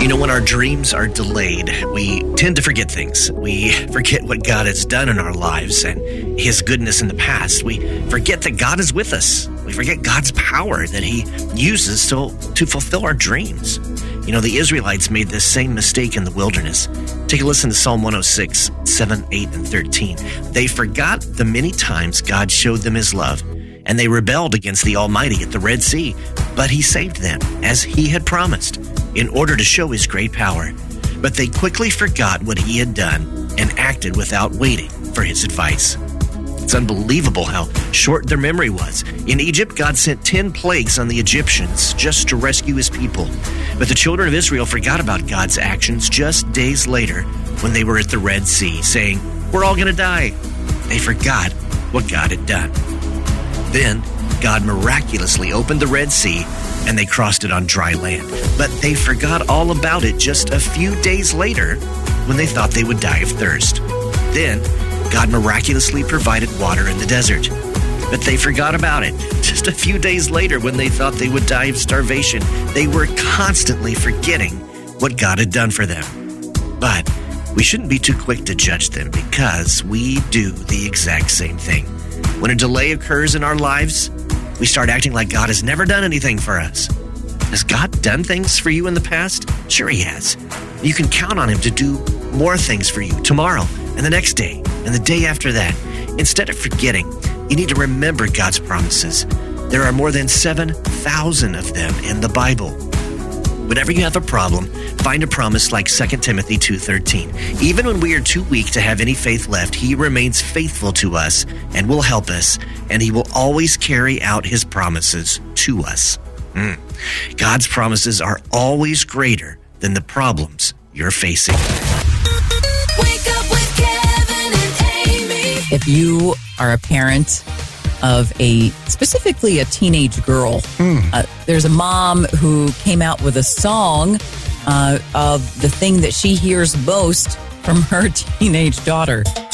When our dreams are delayed, we tend to forget things. We forget what God has done in our lives and His goodness in the past. We forget that God is with us. We forget God's power that He uses to fulfill our dreams. The Israelites made this same mistake in the wilderness. Take a listen to Psalm 106, 7, 8, and 13. They forgot the many times God showed them His love, and they rebelled against the Almighty at the Red Sea. But He saved them, as He had promised, in order to show His great power. But they quickly forgot what He had done and acted without waiting for His advice. It's unbelievable how short their memory was. In Egypt, God sent 10 plagues on the Egyptians just to rescue His people. But the children of Israel forgot about God's actions just days later when they were at the Red Sea, saying, "We're all going to die." They forgot what God had done. Then God miraculously opened the Red Sea and they crossed it on dry land. But they forgot all about it just a few days later when they thought they would die of thirst. Then God miraculously provided water in the desert. But they forgot about it just a few days later when they thought they would die of starvation. They were constantly forgetting what God had done for them. But we shouldn't be too quick to judge them because we do the exact same thing. When a delay occurs in our lives, we start acting like God has never done anything for us. Has God done things for you in the past? Sure He has. You can count on Him to do more things for you tomorrow and the next day and the day after that. Instead of forgetting, you need to remember God's promises. There are more than 7,000 of them in the Bible. Whenever you have a problem, find a promise like 2 Timothy 2:13. Even when we are too weak to have any faith left, He remains faithful to us and will help us, and He will always carry out His promises to us. God's promises are always greater than the problems you're facing. Wake up with Kevin and Amy. If you are a parent of specifically a teenage girl, there's a mom who came out with a song of the thing that she hears most from her teenage daughter.